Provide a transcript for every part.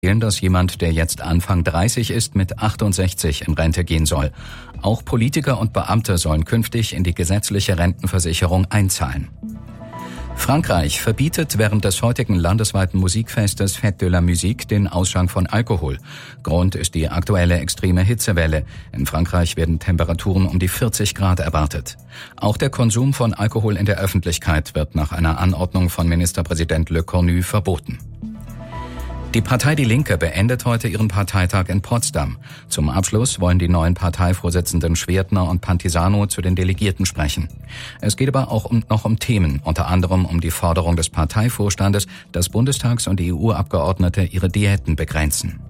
dass jemand, der jetzt Anfang 30 ist, mit 68 in Rente gehen soll. Auch Politiker und Beamte sollen künftig in die gesetzliche Rentenversicherung einzahlen. Frankreich verbietet während des heutigen landesweiten Musikfestes Fête de la Musique den Ausschank von Alkohol. Grund ist die aktuelle extreme Hitzewelle. In Frankreich werden Temperaturen um die 40 Grad erwartet. Auch der Konsum von Alkohol in der Öffentlichkeit wird nach einer Anordnung von Ministerpräsident Le Cornu verboten. Die Partei Die Linke beendet heute ihren Parteitag in Potsdam. Zum Abschluss wollen die neuen Parteivorsitzenden Schwertner und Pantisano zu den Delegierten sprechen. Es geht aber auch noch um Themen, unter anderem um die Forderung des Parteivorstandes, dass Bundestags- und EU-Abgeordnete ihre Diäten begrenzen.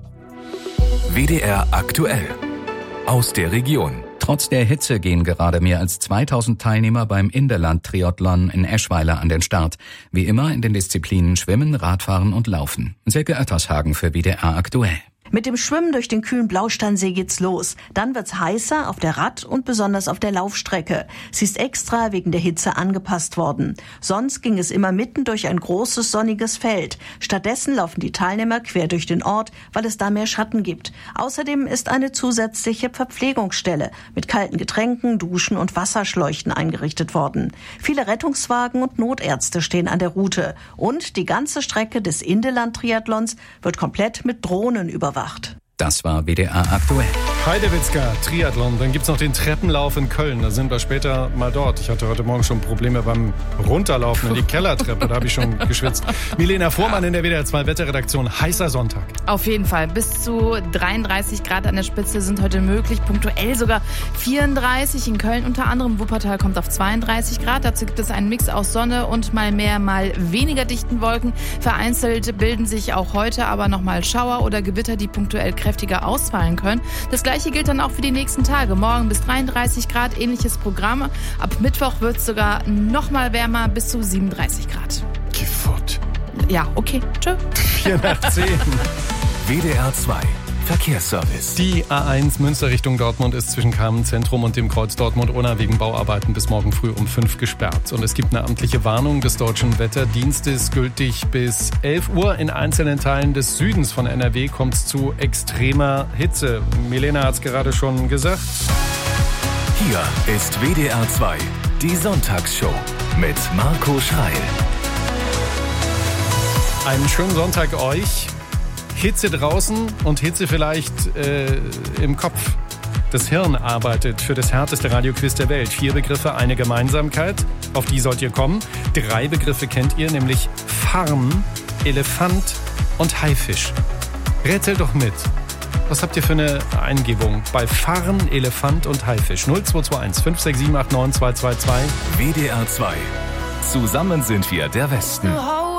WDR aktuell. Aus der Region. Trotz der Hitze gehen gerade mehr als 2000 Teilnehmer beim Inderland-Triathlon in Eschweiler an den Start. Wie immer in den Disziplinen Schwimmen, Radfahren und Laufen. Silke Oettershagen für WDR aktuell. Mit dem Schwimmen durch den kühlen Blausteinsee geht's los. Dann wird's heißer auf der Rad- und besonders auf der Laufstrecke. Sie ist extra wegen der Hitze angepasst worden. Sonst ging es immer mitten durch ein großes sonniges Feld. Stattdessen laufen die Teilnehmer quer durch den Ort, weil es da mehr Schatten gibt. Außerdem ist eine zusätzliche Verpflegungsstelle mit kalten Getränken, Duschen und Wasserschläuchen eingerichtet worden. Viele Rettungswagen und Notärzte stehen an der Route. Und die ganze Strecke des Inderland-Triathlons wird komplett mit Drohnen überwacht. Das war WDR aktuell. Heidewitzka, Triathlon. Dann gibt's noch den Treppenlauf in Köln. Da sind wir später mal dort. Ich hatte heute Morgen schon Probleme beim Runterlaufen in die Kellertreppe. Da habe ich schon geschwitzt. Milena Fuhrmann in der WDR 2 Wetterredaktion. Heißer Sonntag. Auf jeden Fall. Bis zu 33 Grad an der Spitze sind heute möglich. Punktuell sogar 34 in Köln unter anderem. Wuppertal kommt auf 32 Grad. Dazu gibt es einen Mix aus Sonne und mal mehr, mal weniger dichten Wolken. Vereinzelt bilden sich auch heute aber nochmal Schauer oder Gewitter, die punktuell kräftiger ausfallen können. Das Gleiche gilt dann auch für die nächsten Tage. Morgen bis 33 Grad, ähnliches Programm. Ab Mittwoch wird es sogar noch mal wärmer, bis zu 37 Grad. Gefort. Ja, okay. Tschö. 4 nach 10. WDR 2 Verkehrsservice. Die A1 Münster Richtung Dortmund ist zwischen Carmen-Zentrum und dem Kreuz Dortmund-Unna wegen Bauarbeiten bis morgen früh um 5 gesperrt. Und es gibt eine amtliche Warnung des Deutschen Wetterdienstes, gültig bis 11 Uhr. In einzelnen Teilen des Südens von NRW kommt es zu extremer Hitze. Milena hat es gerade schon gesagt. Hier ist WDR 2, die Sonntagsshow mit Marco Schreil. Einen schönen Sonntag euch. Hitze draußen und Hitze vielleicht im Kopf. Das Hirn arbeitet für das härteste Radioquiz der Welt. 4 Begriffe, eine Gemeinsamkeit. Auf die sollt ihr kommen. 3 Begriffe kennt ihr, nämlich Farn, Elefant und Haifisch. Rätselt doch mit. Was habt ihr für eine Eingebung bei Farn, Elefant und Haifisch? 0221 567 89 222. WDR 2. Zusammen sind wir der Westen.